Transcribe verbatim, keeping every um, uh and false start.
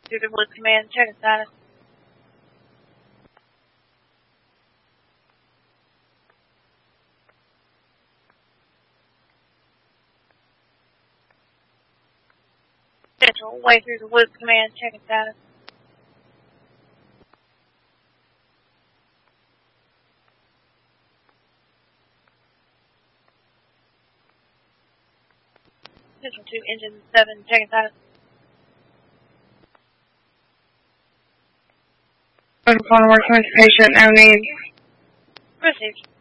Through the Woods Command, check status. Central, way through the Woods Command, check status. Central two, engine seven, check status. Protocol works with patient, no need. Received.